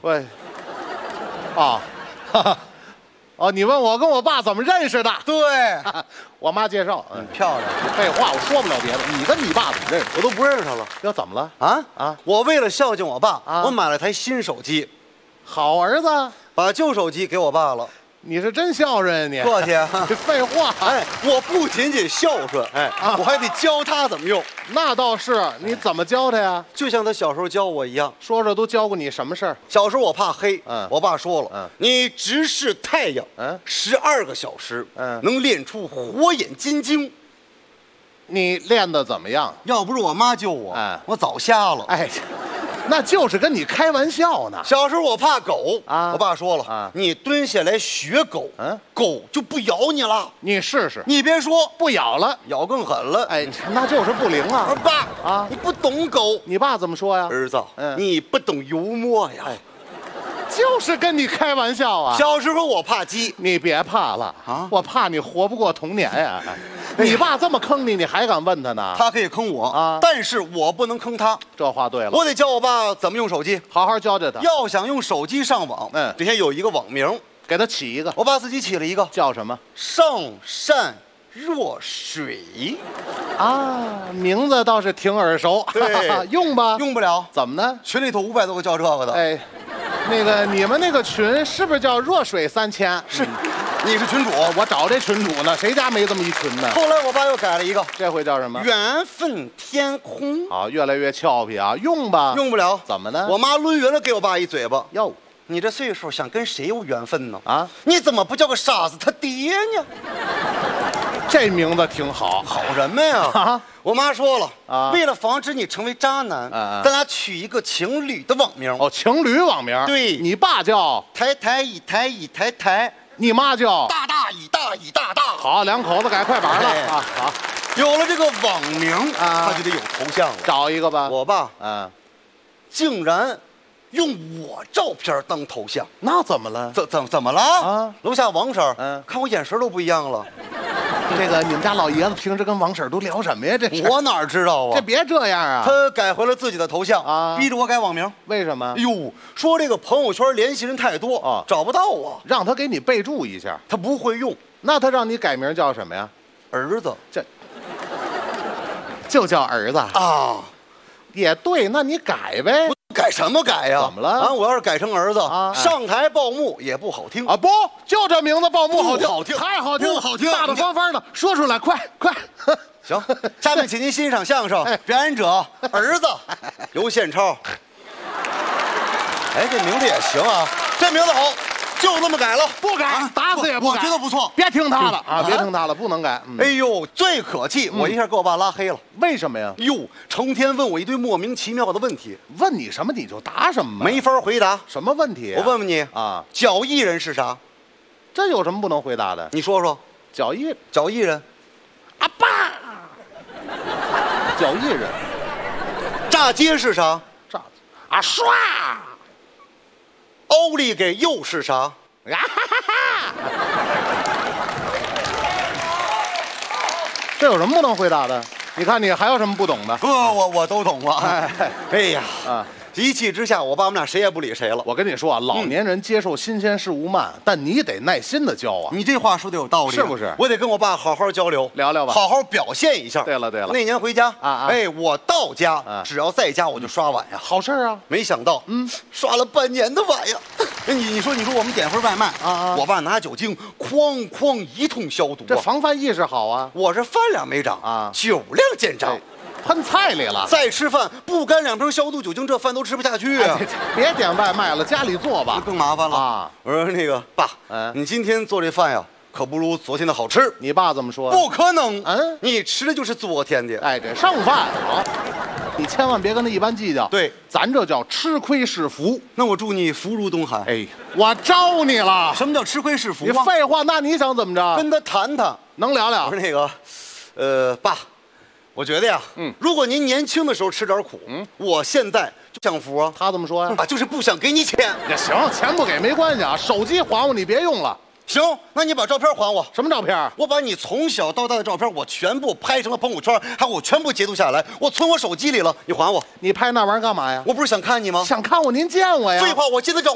喂，啊，哈哈，哦，你问我跟我爸怎么认识的？ 对， 我妈介绍。 漂亮。 废话，我说不了别的。你跟你爸怎么认识？ 我都不认识他了。 要怎么了？ 啊！我为了孝敬我爸， 啊我买了台新手机， 好儿子， 把旧手机给我爸了。 你是真孝顺你。 客气。 这废话。 哎，我不仅仅孝顺，我还得教他怎么用。 那倒是，你怎么教他呀？ 就像他小时候教我一样。 说说都教过你什么事儿？ 小时候我怕黑， 嗯我爸说了，你直视太阳，12个小时，能练出火眼金睛。 你练得怎么样？ 要不是我妈救我，我早瞎了。 哎，那就是跟你开玩笑呢。 小时候我怕狗我爸说了你蹲下来学狗，狗就不咬你了。 你试试， 你别说， 不咬了， 咬更狠了。 哎，那就是不灵啊。 我说爸你不懂狗。 你爸怎么说呀？ 儿子，你不懂幽默呀。 就是跟你开玩笑啊。 小时候我怕鸡， 你别怕了我怕你活不过童年呀。你爸这么坑你，你还敢问他呢？ 他可以坑我但是我不能坑他。 这话对了， 我得教我爸怎么用手机， 好好教教他。 要想用手机上网，得先有一个网名， 给他起一个。 我爸自己起了一个， 叫什么？ 上善若水名字倒是挺耳熟。 对用吧？ 用不了。 怎么呢？ 群里头500多个叫这个的。 哎，那个你们那个群是不是叫弱水3000？ 是，你是群主。 我找这群主呢，谁家没这么一群呢？ 后来我爸又改了一个， 这回叫什么？ 缘分天空。 好，越来越俏皮啊！用吧？ 用不了。 怎么呢？ 我妈抡圆了给我爸一嘴巴。 哟， 你这岁数想跟谁有缘分呢？ 你怎么不叫个傻子他爹呢？ 这名字挺好， 好人们呀！我妈说了为了防止你成为渣男，咱俩取一个情侣的网名。 哦，情侣网名。 对， 你爸叫台台以台以台台， 你妈叫大大以大以大大。 好，两口子改快板了好， 有了这个网名他就得有头像了。 找一个吧。 我爸竟然用我照片当头像， 那怎么了？ 怎么了？楼下王婶看我眼神都不一样了。 这个你们家老爷子平时跟王婶都聊什么呀？这是我哪知道啊？ 这别这样啊！ 他改回了自己的头像逼着我改网名。 为什么？ 哟，说这个朋友圈联系人太多找不到我， 让他给你备注一下。 他不会用， 那他让你改名叫什么呀？ 儿子， 这就叫儿子也对，那你改呗。 改什么改呀？ 怎么了？ 我要是改成儿子上台报幕也不好听不，就这名字报幕好听， 好听， 太好听， 不好听， 大大方方的说出来，快。 行，下面请您欣赏相声，表演者儿子刘宪超。哎，这名字也行啊，这名字好。就这么改了， 不改，打死也不改。 我觉得不错， 别听他了别听他了，不能改。 哎呦，最可气，我一下给我爸拉黑了。 为什么呀？ 哟，成天问我一堆莫名其妙的问题， 问你什么你就答什么， 没法回答。 什么问题？ 我问问你脚艺人是啥？ 这有什么不能回答的？ 你说说。 脚艺人， 爸。脚艺人。 炸街是啥？ 炸唰。 欧丽给又是啥？ 这有什么不能回答的？你看你还有什么不懂的？ 我都懂了。哎呀一气之下，我爸我们俩谁也不理谁了。 我跟你说老年人接受新鲜事物慢，但你得耐心的教你这话说的有道理， 是不是？ 我得跟我爸好好交流， 聊聊吧， 好好表现一下。 对了， 那年回家我到家只要在家我就刷碗呀， 好事啊。 没想到刷了半年的碗呀。你说我们点份外卖我爸拿酒精哐哐一通消毒这防范意识好啊。 我这饭量没涨酒量见长。 喷菜里了， 再吃饭不干2瓶消毒酒精，这饭都吃不下去啊！ 别点外卖了，家里做吧， 更麻烦了我说那个爸，你今天做这饭呀，可不如昨天的好吃。 你爸怎么说？ 不可能，你吃的就是昨天的。 哎，这剩饭好，你千万别跟他一般计较。 对， 咱这叫吃亏是福。 那我祝你福如东海。 哎，我招你了。 什么叫吃亏是福？ 你废话，那你想怎么着？ 跟他谈谈， 能聊聊。 我说那个，爸。我觉得呀，如果您年轻的时候吃点苦，我现在就享福啊。 他怎么说呀？ 就是不想给你钱。 也行，钱不给没关系啊，手机还我，你别用了。 行，那你把照片还我。 什么照片？ 我把你从小到大的照片，我全部拍成了朋友圈，还我全部截图下来，我存我手机里了。你还我。 你拍那玩意儿干嘛呀？ 我不是想看你吗？ 想看我，您见我呀。 废话，我现在找。